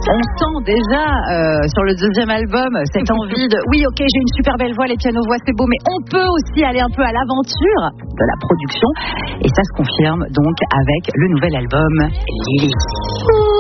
On sent déjà sur le deuxième album cette envie de oui, ok, j'ai une super belle voix, les pianos-voix c'est beau, mais on peut aussi aller un peu à l'aventure de la production et ça se confirme donc avec le nouvel album Lily.